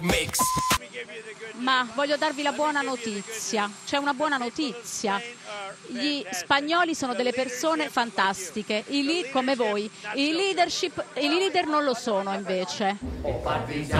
Ma voglio darvi la buona notizia. C'è una buona notizia. Gli spagnoli sono delle persone fantastiche, come voi. I leader non lo sono invece.